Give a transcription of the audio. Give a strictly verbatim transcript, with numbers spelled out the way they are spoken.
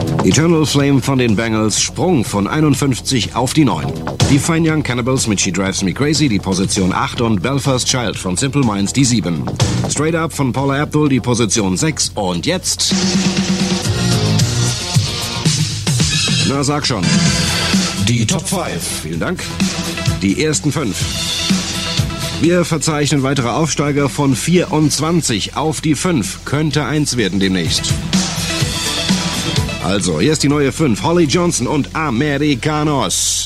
Eternal Flame von den Bangles, Sprung von einundfünfzig auf die neun. Die Fine Young Cannibals mit She Drives Me Crazy, die Position acht und Belfast Child von Simple Minds die sieben. Straight Up von Paula Abdul, die Position sechs und jetzt... Na, sag schon. Die Top fünf. Vielen Dank. Die ersten fünf. Wir verzeichnen weitere Aufsteiger von vierundzwanzig auf die fünf. Könnte eins werden demnächst. Also, hier ist die neue fünf. Holly Johnson und Americanos.